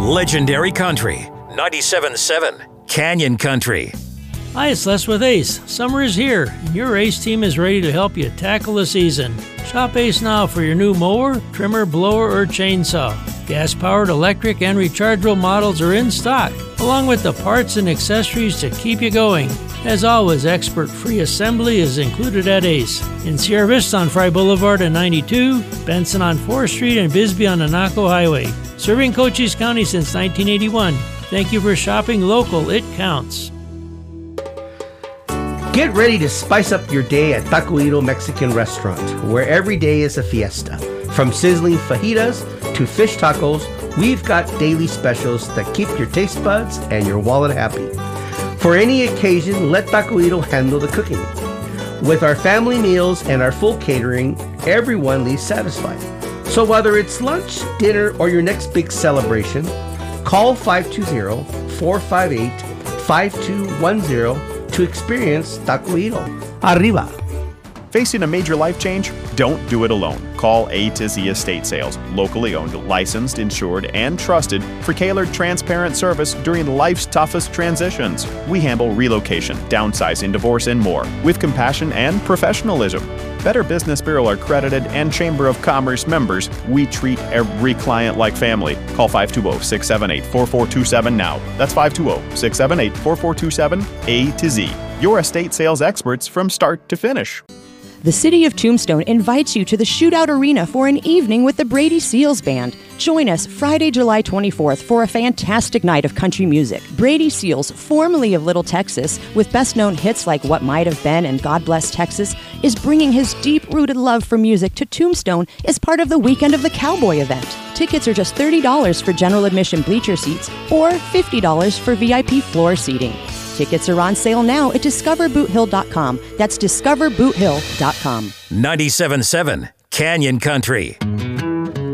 Legendary Country, 97.7 Canyon Country. Hi, it's Les with Ace. Summer is here, and your Ace team is ready to help you tackle the season. Shop Ace now for your new mower, trimmer, blower, or chainsaw. Gas-powered, electric, and rechargeable models are in stock, along with the parts and accessories to keep you going. As always, expert-free assembly is included at Ace. In Sierra Vista on Fry Boulevard and 92, Benson on 4th Street, and Bisbee on Anaco Highway. Serving Cochise County since 1981. Thank you for shopping local. It counts. Get ready to spice up your day at Tacoito Mexican Restaurant, where every day is a fiesta. From sizzling fajitas to fish tacos, we've got daily specials that keep your taste buds and your wallet happy. For any occasion, let Tacoito handle the cooking. With our family meals and our full catering, everyone leaves satisfied. So whether it's lunch, dinner, or your next big celebration, call 520-458-5210 to experience Tacoito. Arriba! Facing a major life change? Don't do it alone. Call A to Z Estate Sales, locally owned, licensed, insured, and trusted for tailored, transparent service during life's toughest transitions. We handle relocation, downsizing, divorce, and more with compassion and professionalism. Better Business Bureau accredited and Chamber of Commerce members, we treat every client like family. Call 520-678-4427 now. That's 520-678-4427, A to Z. Your estate sales experts from start to finish. The City of Tombstone invites you to the Shootout Arena for an evening with the Brady Seals Band. Join us Friday, July 24th for a fantastic night of country music. Brady Seals, formerly of Little Texas, with best-known hits like What Might Have Been and God Bless Texas, is bringing his deep-rooted love for music to Tombstone as part of the Weekend of the Cowboy event. Tickets are just $30 for general admission bleacher seats or $50 for VIP floor seating. Tickets are on sale now at discoverboothill.com. That's discoverboothill.com. 97.7 Canyon Country.